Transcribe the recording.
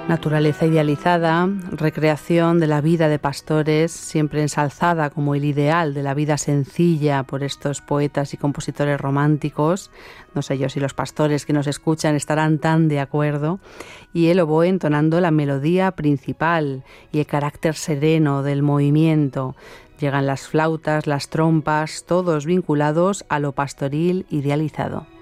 Naturaleza idealizada, recreación de la vida de pastores, siempre ensalzada como el ideal de la vida sencilla por estos poetas y compositores románticos. No sé yo si los pastores que nos escuchan estarán tan de acuerdo. Y el oboe entonando la melodía principal y el carácter sereno del movimiento. Llegan las flautas, las trompas, todos vinculados a lo pastoril idealizado.